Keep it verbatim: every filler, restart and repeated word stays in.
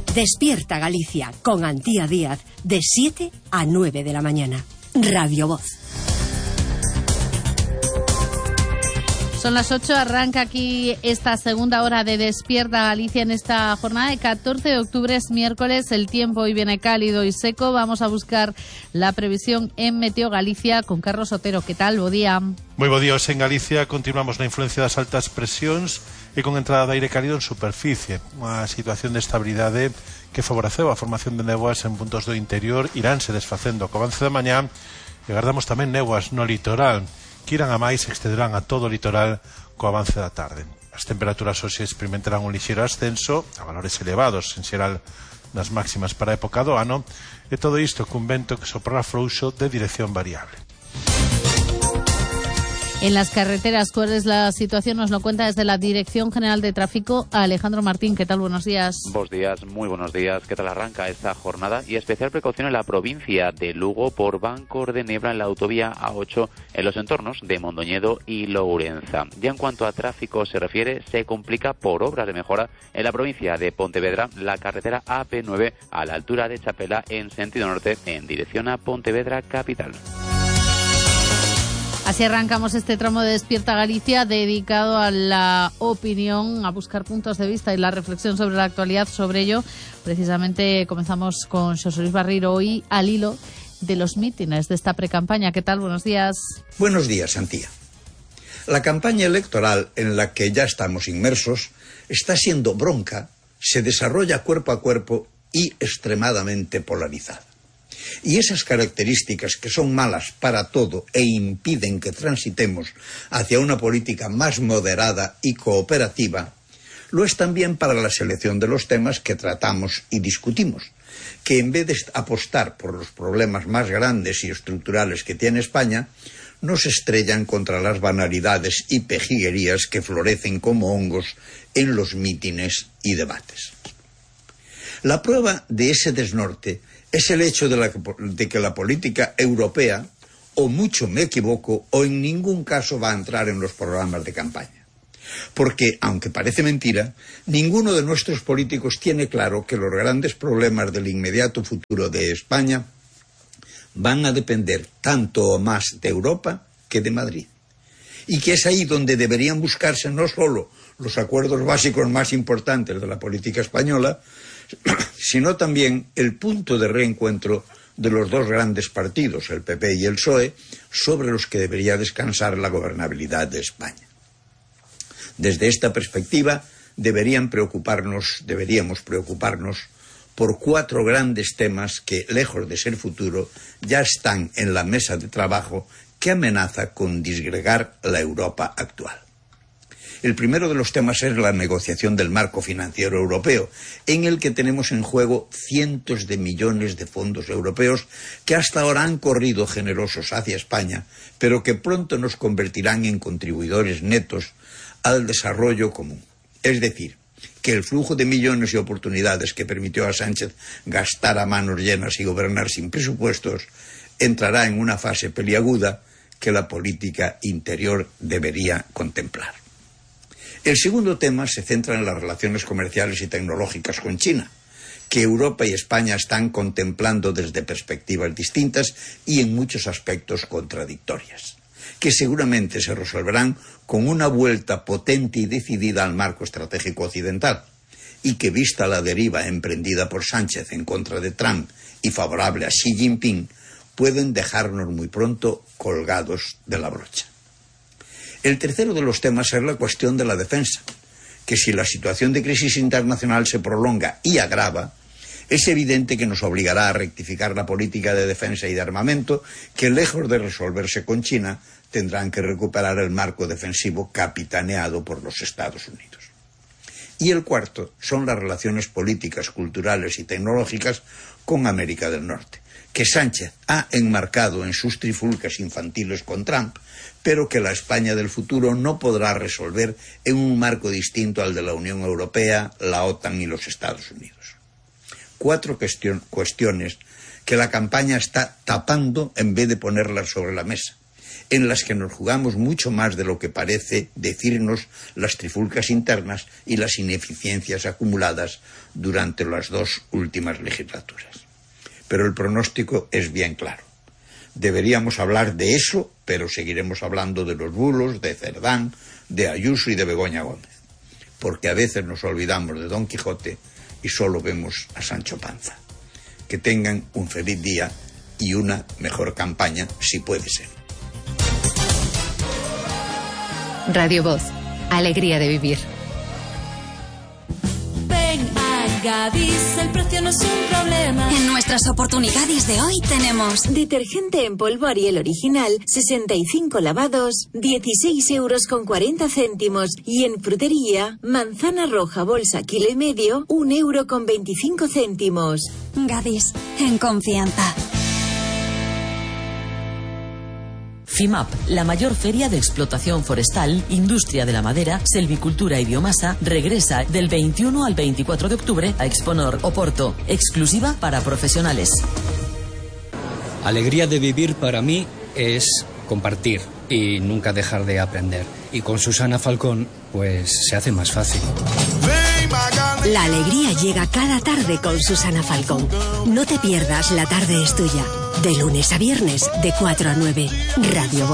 Despierta Galicia con Antía Díaz de siete a nueve de la mañana. Radio Voz. Son las ocho, arranca aquí esta segunda hora de Despierta Galicia en esta jornada de catorce de octubre, es miércoles, el tiempo hoy viene cálido y seco. Vamos a buscar la previsión en Meteo Galicia con Carlos Otero. ¿Qué tal? Bo día. Moi bo día. En Galicia continuamos na influencia das altas presións e con entrada de aire cálido en superficie. Unha situación de estabilidade que favoreceu a formación de néboas en puntos do interior, iránse desfacendo co avance da mañá e agardamos tamén néboas no litoral, que irán a máis e excederán a todo o litoral co avance da tarde. As temperaturas hoxe experimentarán un lixeiro ascenso a valores elevados, en xeral nas máximas para a época do ano, e todo isto cun vento que soprará frouxo de dirección variable. En las carreteras, ¿cuál es la situación? Nos lo cuenta desde la Dirección General de Tráfico Alejandro Martín. ¿Qué tal? Buenos días. Buenos días, muy buenos días. ¿Qué tal arranca esta jornada? Y especial precaución en la provincia de Lugo por bancos de niebla en la autovía A ocho en los entornos de Mondoñedo y Lourenza. Ya en cuanto a tráfico se refiere, se complica por obras de mejora en la provincia de Pontevedra la carretera A P nueve a la altura de Chapela en sentido norte en dirección a Pontevedra capital. Así arrancamos este tramo de Despierta Galicia dedicado a la opinión, a buscar puntos de vista y la reflexión sobre la actualidad. Sobre ello, precisamente comenzamos con Xosé Luis Barreiro hoy al hilo de los mítines de esta precampaña. ¿Qué tal? Buenos días. Buenos días, Antía. La campaña electoral en la que ya estamos inmersos está siendo bronca, se desarrolla cuerpo a cuerpo y extremadamente polarizada. Y esas características que son malas para todo e impiden que transitemos hacia una política más moderada y cooperativa, lo es también para la selección de los temas que tratamos y discutimos, que en vez de apostar por los problemas más grandes y estructurales que tiene España, nos estrellan contra las banalidades y pejiguerías que florecen como hongos en los mítines y debates. La prueba de ese desnorte es el hecho de, la, de que la política europea, o mucho me equivoco, o en ningún caso va a entrar en los programas de campaña. Porque, aunque parece mentira, ninguno de nuestros políticos tiene claro que los grandes problemas del inmediato futuro de España van a depender tanto o más de Europa que de Madrid. Y que es ahí donde deberían buscarse no solo los acuerdos básicos más importantes de la política española, sino también el punto de reencuentro de los dos grandes partidos, el P P y el P S O E, sobre los que debería descansar la gobernabilidad de España. Desde esta perspectiva, deberían preocuparnos, deberíamos preocuparnos por cuatro grandes temas que, lejos de ser futuro, ya están en la mesa de trabajo que amenaza con disgregar la Europa actual. El primero de los temas es la negociación del marco financiero europeo, en el que tenemos en juego cientos de millones de fondos europeos que hasta ahora han corrido generosos hacia España, pero que pronto nos convertirán en contribuidores netos al desarrollo común. Es decir, que el flujo de millones y oportunidades que permitió a Sánchez gastar a manos llenas y gobernar sin presupuestos entrará en una fase peliaguda que la política interior debería contemplar. El segundo tema se centra en las relaciones comerciales y tecnológicas con China, que Europa y España están contemplando desde perspectivas distintas y en muchos aspectos contradictorias, que seguramente se resolverán con una vuelta potente y decidida al marco estratégico occidental, y que, vista la deriva emprendida por Sánchez en contra de Trump y favorable a Xi Jinping, pueden dejarnos muy pronto colgados de la brocha. El tercero de los temas es la cuestión de la defensa, que si la situación de crisis internacional se prolonga y agrava, es evidente que nos obligará a rectificar la política de defensa y de armamento, que lejos de resolverse con China, tendrán que recuperar el marco defensivo capitaneado por los Estados Unidos. Y el cuarto son las relaciones políticas, culturales y tecnológicas con América del Norte, que Sánchez ha enmarcado en sus trifulcas infantiles con Trump, pero que la España del futuro no podrá resolver en un marco distinto al de la Unión Europea, la OTAN y los Estados Unidos. Cuatro cuestion- cuestiones que la campaña está tapando en vez de ponerlas sobre la mesa, en las que nos jugamos mucho más de lo que parece decirnos las trifulcas internas y las ineficiencias acumuladas durante las dos últimas legislaturas. Pero el pronóstico es bien claro. Deberíamos hablar de eso, pero seguiremos hablando de los bulos, de Cerdán, de Ayuso y de Begoña Gómez, porque a veces nos olvidamos de Don Quijote y solo vemos a Sancho Panza. Que tengan un feliz día y una mejor campaña, si puede ser. Radio Voz, alegría de vivir. Ven a Gadis, el precio no es un problema. En nuestras oportunidades de hoy tenemos detergente en polvo Ariel original, sesenta y cinco lavados, dieciséis euros con cuarenta céntimos. Y en frutería, manzana roja bolsa kilo y medio, un euro con veinticinco céntimos. Gadis, en confianza. FIMAP, la mayor feria de explotación forestal, industria de la madera, selvicultura y biomasa, regresa del veintiuno al veinticuatro de octubre a Exponor, Oporto, exclusiva para profesionales. Alegría de vivir para mí es compartir y nunca dejar de aprender. Y con Susana Falcón, pues se hace más fácil. La alegría llega cada tarde con Susana Falcón. No te pierdas La tarde es tuya. De lunes a viernes, de cuatro a nueve. Radio